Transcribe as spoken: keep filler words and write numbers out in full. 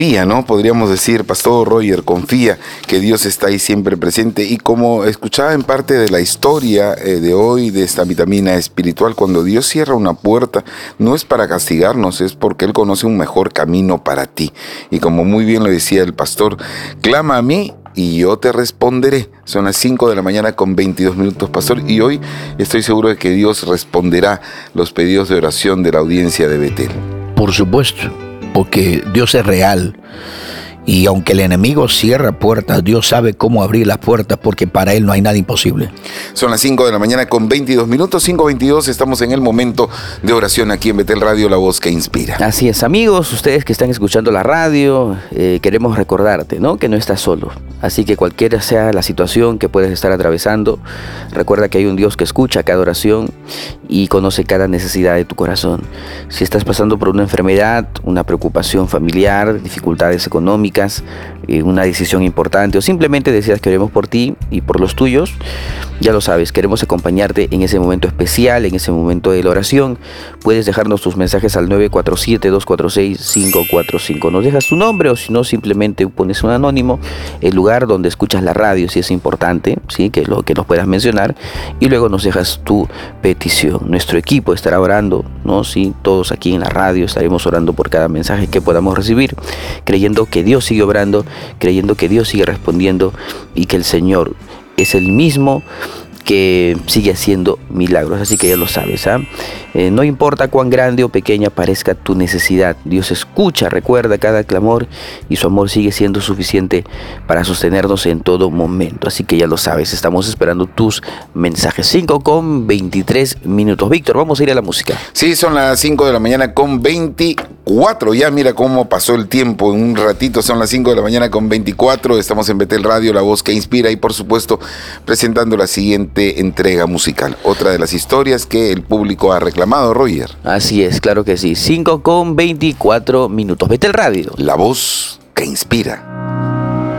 Confía, ¿no? Podríamos decir, Pastor Roger, confía que Dios está ahí siempre presente. Y como escuchaba en parte de la historia eh, de hoy, de esta vitamina espiritual, cuando Dios cierra una puerta, no es para castigarnos, es porque Él conoce un mejor camino para ti. Y como muy bien lo decía el pastor, clama a mí y yo te responderé. Son las cinco de la mañana con veintidós minutos, pastor, y hoy estoy seguro de que Dios responderá los pedidos de oración de la audiencia de Betel. Por supuesto, porque Dios es real. Y aunque el enemigo cierra puertas, Dios sabe cómo abrir las puertas, porque para Él no hay nada imposible. Son las cinco de la mañana con veintidós minutos, cinco veintidós, estamos en el momento de oración aquí en Betel Radio, la voz que inspira. Así es, amigos, ustedes que están escuchando la radio, eh, queremos recordarte, ¿no?, que no estás solo. Así que cualquiera sea la situación que puedes estar atravesando, recuerda que hay un Dios que escucha cada oración y conoce cada necesidad de tu corazón. Si estás pasando por una enfermedad, una preocupación familiar, dificultades económicas, una decisión importante o simplemente deseas que oremos por ti y por los tuyos, ya lo sabes, queremos acompañarte en ese momento especial, en ese momento de la oración. Puedes dejarnos tus mensajes al nueve cuatro siete, dos cuatro seis, cinco cuatro cinco. Nos dejas tu nombre o si no, simplemente pones un anónimo, el lugar donde escuchas la radio, si es importante, ¿sí?, que lo que nos puedas mencionar, y luego nos dejas tu petición. Nuestro equipo estará orando, ¿no? Sí, todos aquí en la radio estaremos orando por cada mensaje que podamos recibir, creyendo que Dios sigue obrando, creyendo que Dios sigue respondiendo y que el Señor es el mismo que sigue haciendo milagros. Así que ya lo sabes, ¿ah? Eh, no importa cuán grande o pequeña parezca tu necesidad, Dios escucha, recuerda cada clamor y su amor sigue siendo suficiente para sostenernos en todo momento. Así que ya lo sabes, estamos esperando tus mensajes. cinco con veintitrés minutos. Víctor, vamos a ir a la música. Sí, son las cinco de la mañana con veinticuatro. Ya mira cómo pasó el tiempo. En un ratito son las cinco de la mañana con veinticuatro. Estamos en Betel Radio, la voz que inspira, y por supuesto presentando la siguiente entrega musical. Otra de las historias que el público ha reclamado. Amado Roger. Así es, claro que sí. cinco con veinticuatro minutos. Betel Radio, la voz que inspira.